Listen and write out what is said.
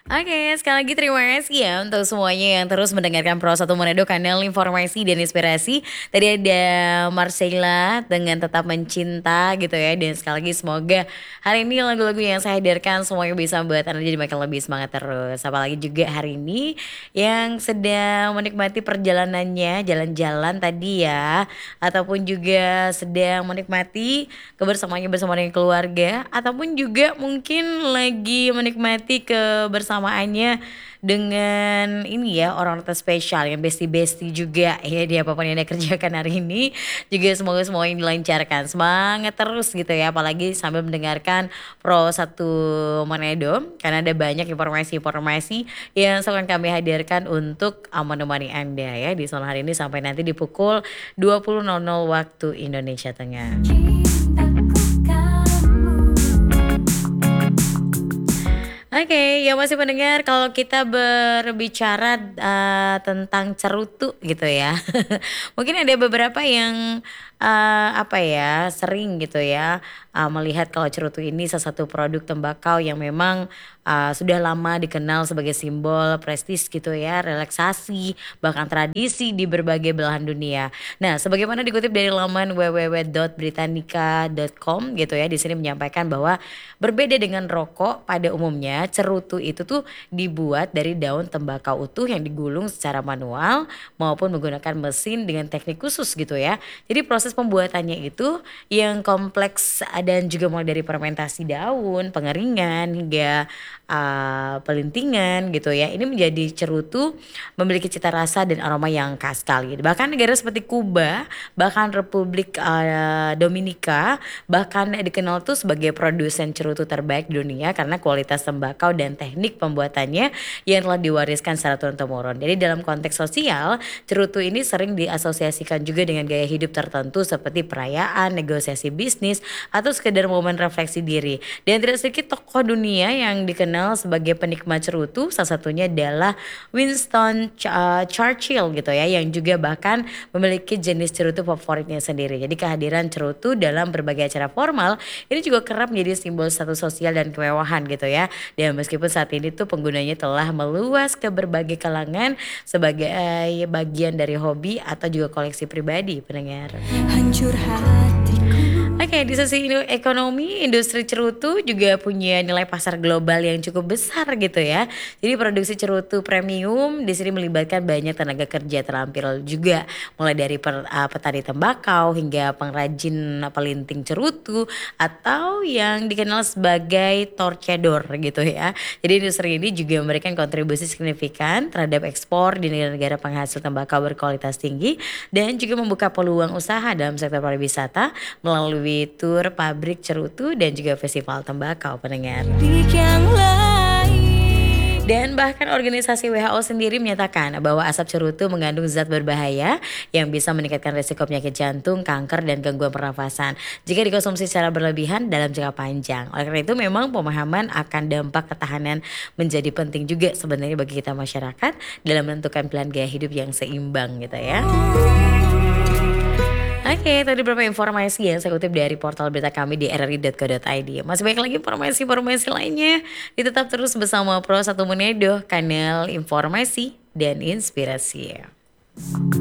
Oke, sekali lagi terima kasih ya untuk semuanya yang terus mendengarkan Pro 1 Manado, kanal informasi dan inspirasi. Tadi ada Marcella dengan Tetap Mencinta gitu ya. Dan sekali lagi semoga hari ini lagu-lagu yang saya hadirkan semuanya bisa membuat Anda jadi makin lebih semangat terus. Apalagi juga hari ini yang sedang menikmati perjalanannya, jalan-jalan tadi ya. Ataupun juga sedang menikmati kebersamaannya bersama dengan keluarga. Ataupun juga mungkin lagi menikmati kebersamaannya dengan ini ya orang terspesial yang bestie-bestie juga ya di apapun yang Anda kerjakan hari ini juga semoga semuanya dilancarkan. Semangat terus gitu ya apalagi sambil mendengarkan Pro 1 Manado karena ada banyak informasi-informasi yang akan kami hadirkan untuk menemani Anda ya di sore hari ini sampai nanti di pukul 20.00 waktu Indonesia Tengah. Oke, yang masih mendengar kalau kita berbicara tentang cerutu gitu ya. Mungkin ada beberapa yang apa ya, sering gitu ya melihat kalau cerutu ini salah satu produk tembakau yang memang sudah lama dikenal sebagai simbol prestis gitu ya, relaksasi, bahkan tradisi di berbagai belahan dunia. Nah, sebagaimana dikutip dari laman www.britannica.com gitu ya, di sini menyampaikan bahwa berbeda dengan rokok pada umumnya, cerutu itu tuh dibuat dari daun tembakau utuh yang digulung secara manual maupun menggunakan mesin dengan teknik khusus gitu ya. Jadi proses pembuatannya itu yang kompleks dan juga mulai dari fermentasi daun, pengeringan hingga pelintingan gitu ya. Ini menjadi cerutu memiliki cita rasa dan aroma yang khas sekali. Bahkan negara seperti Kuba, bahkan Republik Dominika, bahkan dikenal tuh sebagai produsen cerutu terbaik di dunia karena kualitas tembakau dan teknik pembuatannya yang telah diwariskan secara turun-temurun. Jadi dalam konteks sosial, cerutu ini sering diasosiasikan juga dengan gaya hidup tertentu seperti perayaan, negosiasi bisnis, atau sekedar momen refleksi diri. Dan tidak sedikit tokoh dunia yang dikenal sebagai penikmat cerutu, salah satunya adalah Winston Churchill gitu ya, yang juga bahkan memiliki jenis cerutu favoritnya sendiri. Jadi kehadiran cerutu dalam berbagai acara formal ini juga kerap menjadi simbol status sosial dan kemewahan gitu ya. Dan meskipun saat ini tuh penggunanya telah meluas ke berbagai kalangan sebagai bagian dari hobi atau juga koleksi pribadi pendengar. Hancur hatiku. Oke, di sisi ekonomi, industri cerutu juga punya nilai pasar global yang cukup besar gitu ya. Jadi produksi cerutu premium di sini melibatkan banyak tenaga kerja terampil juga, mulai dari petani tembakau hingga pengrajin pelinting cerutu atau yang dikenal sebagai torcedor gitu ya. Jadi industri ini juga memberikan kontribusi signifikan terhadap ekspor di negara-negara penghasil tembakau berkualitas tinggi dan juga membuka peluang usaha dalam sektor pariwisata melalui tur pabrik cerutu dan juga festival tembakau pendengar. Dan bahkan organisasi WHO sendiri menyatakan bahwa asap cerutu mengandung zat berbahaya yang bisa meningkatkan risiko penyakit jantung, kanker, dan gangguan pernafasan jika dikonsumsi secara berlebihan dalam jangka panjang. Oleh karena itu memang pemahaman akan dampak ketahanan menjadi penting juga sebenarnya bagi kita masyarakat dalam menentukan pilihan gaya hidup yang seimbang gitu ya. Oke, tadi beberapa informasi yang saya kutip dari portal berita kami di rri.co.id. Masih banyak lagi informasi-informasi lainnya. Tetap terus bersama Pro 1 Manado, kanal informasi dan inspirasi.